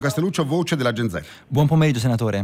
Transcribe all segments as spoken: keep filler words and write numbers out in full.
Castelluccio, voce della Gen Z. Buon pomeriggio, senatore.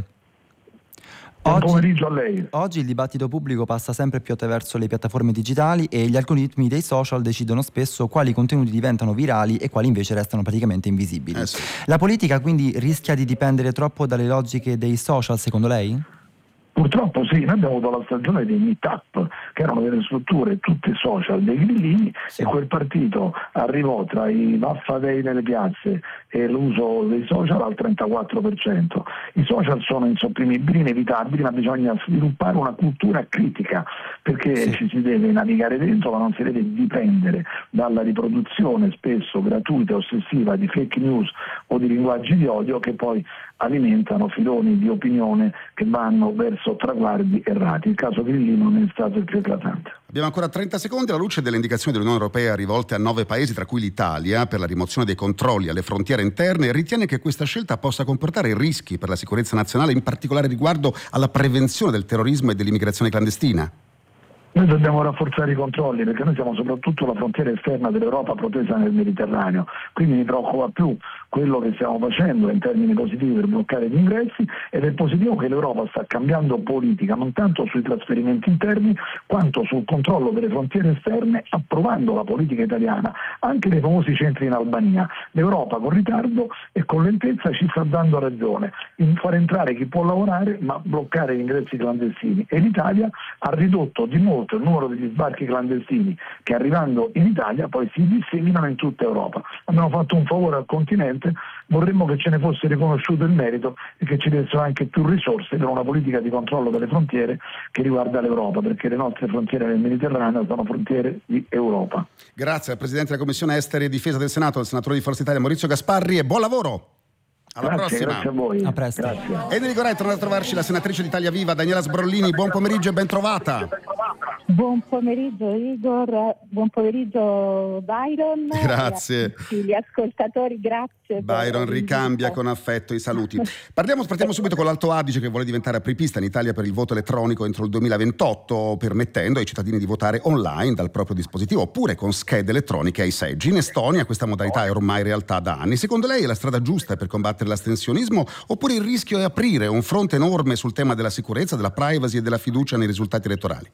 Buon pomeriggio a lei. Oggi il dibattito pubblico passa sempre più attraverso le piattaforme digitali e gli algoritmi dei social decidono spesso quali contenuti diventano virali e quali invece restano praticamente invisibili. Eh sì. La politica quindi rischia di dipendere troppo dalle logiche dei social, secondo lei? Purtroppo sì, noi abbiamo avuto la stagione dei meet-up, che erano delle strutture tutte social dei grillini, Sì. e quel partito arrivò tra i vaffadei nelle piazze e l'uso dei social al trentaquattro per cento. I social sono insopprimibili, inevitabili, ma bisogna sviluppare una cultura critica, perché Sì. ci si deve navigare dentro, ma non si deve dipendere dalla riproduzione spesso gratuita e ossessiva di fake news o di linguaggi di odio che poi alimentano filoni di opinione che vanno verso traguardi errati. Il caso Grillino ne è stato il più eclatante. Abbiamo ancora trenta secondi. Alla luce delle indicazioni dell'Unione Europea rivolte a nove paesi, tra cui l'Italia, per la rimozione dei controlli alle frontiere interne, ritiene che questa scelta possa comportare rischi per la sicurezza nazionale, in particolare riguardo alla prevenzione del terrorismo e dell'immigrazione clandestina? Noi dobbiamo rafforzare i controlli, perché noi siamo soprattutto la frontiera esterna dell'Europa protesa nel Mediterraneo, quindi mi preoccupa più quello che stiamo facendo in termini positivi per bloccare gli ingressi, ed è positivo che l'Europa sta cambiando politica non tanto sui trasferimenti interni quanto sul controllo delle frontiere esterne, approvando la politica italiana anche nei famosi centri in Albania. L'Europa con ritardo e con lentezza ci sta dando ragione in far entrare chi può lavorare ma bloccare gli ingressi clandestini, e l'Italia ha ridotto di molto il numero degli sbarchi clandestini che arrivando in Italia poi si disseminano in tutta Europa. Abbiamo fatto un favore al continente, vorremmo che ce ne fosse riconosciuto il merito e che ci dessero anche più risorse per una politica di controllo delle frontiere che riguarda l'Europa, perché le nostre frontiere nel Mediterraneo sono frontiere di Europa. Grazie al Presidente della Commissione Esteri e Difesa del Senato, il senatore di Forza Italia Maurizio Gasparri, e buon lavoro! Alla Grazie, prossima! grazie a voi. A presto. Grazie. E Enrico Rai, torna a trovarci la senatrice d'Italia Viva, Daniela Sbrollini. Buon pomeriggio e ben trovata! Buon pomeriggio Igor, buon pomeriggio Byron. Grazie. E a tutti gli ascoltatori, grazie. Byron per ricambia con affetto i saluti. Parliamo, partiamo subito con l'Alto Adige, che vuole diventare apripista in Italia per il voto elettronico entro il duemilaventotto, permettendo ai cittadini di votare online dal proprio dispositivo oppure con schede elettroniche ai seggi. In Estonia questa modalità è ormai realtà da anni. Secondo lei è la strada giusta per combattere l'astensionismo, oppure il rischio è aprire un fronte enorme sul tema della sicurezza, della privacy e della fiducia nei risultati elettorali?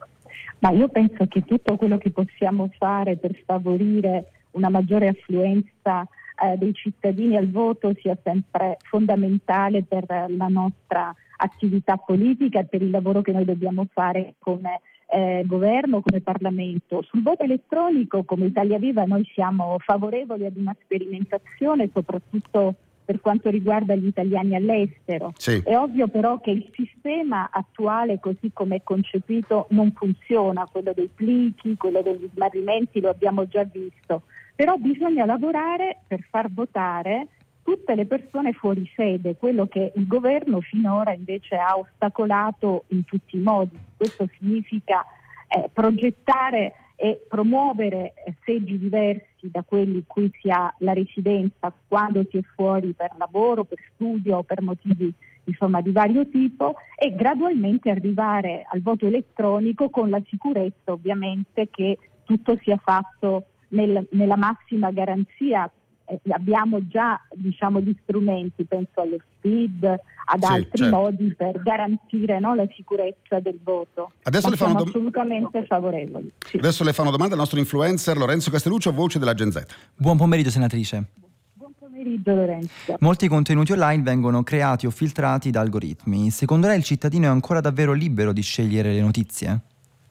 Ma io penso che tutto quello che possiamo fare per favorire una maggiore affluenza eh, dei cittadini al voto sia sempre fondamentale per la nostra attività politica e per il lavoro che noi dobbiamo fare come eh, governo, come Parlamento. Sul voto elettronico, come Italia Viva, noi siamo favorevoli ad una sperimentazione, soprattutto per quanto riguarda gli italiani all'estero. Sì. È ovvio però che il sistema attuale, così come è concepito, non funziona, quello dei plichi, quello degli smarrimenti, lo abbiamo già visto, però bisogna lavorare per far votare tutte le persone fuori sede, quello che il governo finora invece ha ostacolato in tutti i modi. Questo significa eh, progettare e promuovere seggi diversi da quelli in cui si ha la residenza quando si è fuori per lavoro, per studio o per motivi insomma di vario tipo, e gradualmente arrivare al voto elettronico con la sicurezza ovviamente che tutto sia fatto nel, nella massima garanzia. Eh, abbiamo già diciamo gli strumenti, penso allo S P I D, ad Sì, altri certo. modi per garantire no, la sicurezza del voto. Adesso Ma le fanno siamo dom- assolutamente favorevoli. Sì. Adesso le fanno domanda al nostro influencer Lorenzo Castelluccio, voce della Gen Z. Buon pomeriggio, senatrice. Buon pomeriggio Lorenzo. Molti contenuti online vengono creati o filtrati da algoritmi. Secondo lei il cittadino è ancora davvero libero di scegliere le notizie?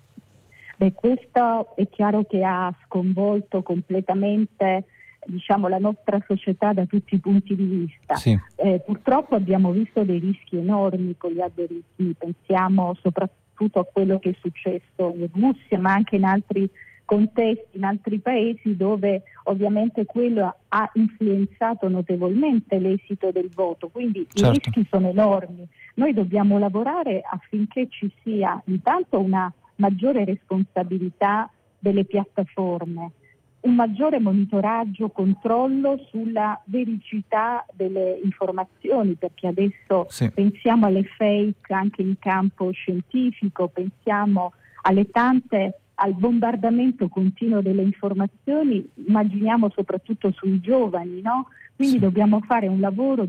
Beh, questo è chiaro che ha sconvolto completamente diciamo la nostra società da tutti i punti di vista. Sì. Eh, purtroppo abbiamo visto dei rischi enormi con gli algoritmi, pensiamo soprattutto a quello che è successo in Russia, ma anche in altri contesti, in altri paesi dove ovviamente quello ha influenzato notevolmente l'esito del voto, quindi Certo. i rischi sono enormi. Noi dobbiamo lavorare affinché ci sia intanto una maggiore responsabilità delle piattaforme, un maggiore monitoraggio, controllo sulla vericità delle informazioni, perché adesso Sì. pensiamo alle fake anche in campo scientifico, pensiamo alle tante al bombardamento continuo delle informazioni, immaginiamo soprattutto sui giovani, no? Quindi sì. dobbiamo fare un lavoro